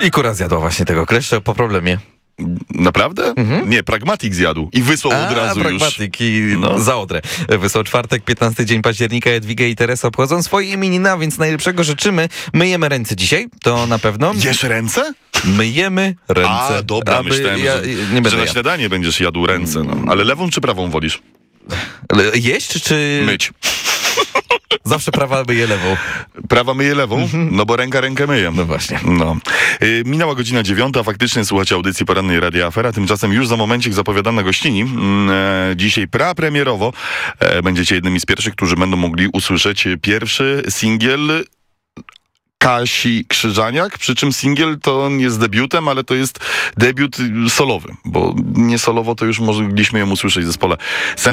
I Kura zjadła właśnie tego kleszcza po problemie. Naprawdę? Nie, Pragmatik zjadł i wysłał od razu Pragmatik i za Odrę. Wysłał czwartek, 15 dzień października. Jadwiga i Teresa obchodzą swoje imieniny, a więc najlepszego życzymy. Myjemy ręce dzisiaj, to na pewno. Jesz ręce? Myjemy ręce. A, dobra, myślałem, że na śniadanie będziesz jadł ręce. No. Ale lewą czy prawą wolisz? Jeść czy... Myć. Zawsze prawa myje lewą. Prawa myje lewą? No bo ręka rękę myje. No właśnie. No. Minęła godzina 9, faktycznie słuchacie audycji porannej Radia Afera, tymczasem już za momencik zapowiadana gościni. Dzisiaj prapremierowo będziecie jednymi z pierwszych, którzy będą mogli usłyszeć pierwszy singiel Kasi Krzyżaniak, przy czym singiel to nie jest debiutem, ale to jest debiut solowy, bo nie solowo to już mogliśmy ją usłyszeć w zespole